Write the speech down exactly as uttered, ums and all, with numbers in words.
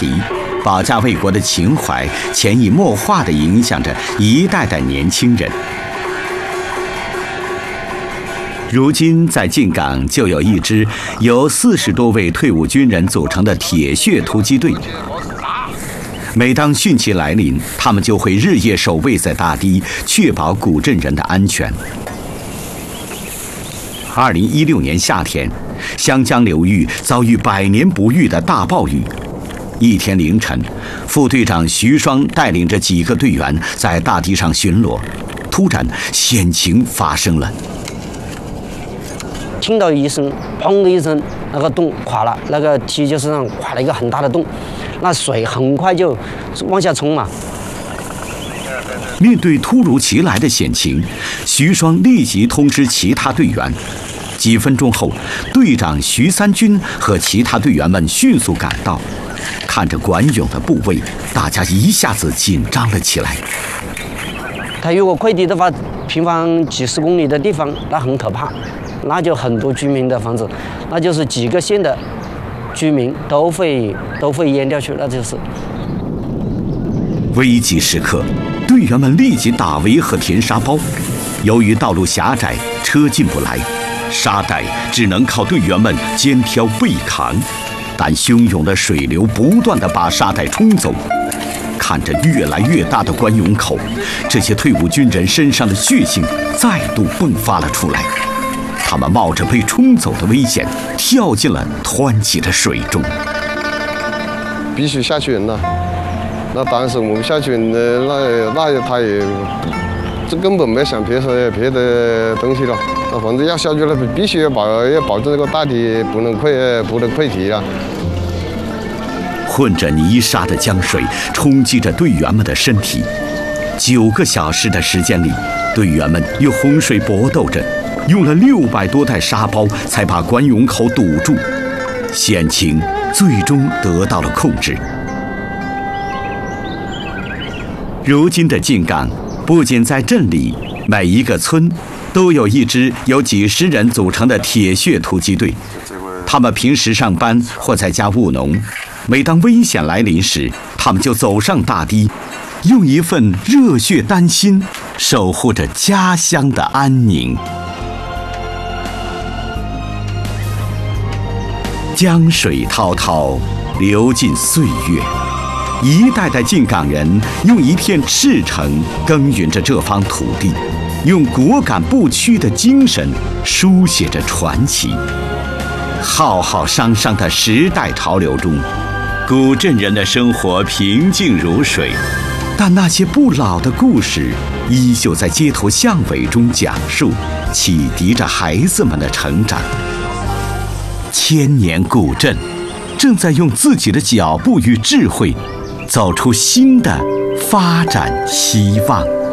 敌、保家卫国的情怀潜移默化地影响着一代代年轻人。如今在靖港就有一支由四十多位退伍军人组成的铁血突击队。每当汛期来临，他们就会日夜守卫在大堤，确保古镇人的安全。二零一六年夏天，湘江流域遭遇百年不遇的大暴雨。一天凌晨，副队长徐双带领着几个队员在大堤上巡逻，突然险情发生了。 听到一声“砰”的一声，那个洞垮了，那个梯就是上垮了一个很大的洞，那水很快就往下冲嘛。 面对突如其来的险情，徐双立即通知其他队员。几分钟后，队长徐三军和其他队员们迅速赶到。看着管涌的部位，大家一下子紧张了起来。 它如果溃堤的话，平方几十公里的地方，那很可怕。那就很多居民的房子，那就是几个县的居民都会都会淹掉去，那就是。 危急时刻，队员们立即打围和填沙包。由于道路狭窄，车进不来，沙袋只能靠队员们肩挑背扛。但汹涌的水流不断地把沙袋冲走。看着越来越大的关涌口，这些退伍军人身上的血性再度迸发了出来。他们冒着被冲走的危险，跳进了湍急的水中。 必须下去人了，那当时我们下去人的那那他也，这根本没想别的别的东西了。那反正要下去了，必须要保要保证这个大堤不能溃不能溃堤啊。 混着泥沙的江水冲击着队员们的身体，九个小时的时间里，队员们与洪水搏斗着。用了六百多袋沙包，才把关涌口堵住，险情最终得到了控制。如今的靖港，不仅在镇里，每一个村都有一支由几十人组成的铁血突击队。他们平时上班或在家务农，每当危险来临时，他们就走上大堤，用一份热血丹心守护着家乡的安宁。江水滔滔，流尽岁月，一代代靖港人用一片赤诚耕耘着这方土地，用果敢不屈的精神书写着传奇。浩浩汤汤的时代潮流中，古镇人的生活平静如水，但那些不老的故事依旧在街头巷尾中讲述，启迪着孩子们的成长。千年古镇正在用自己的脚步与智慧走出新的发展希望。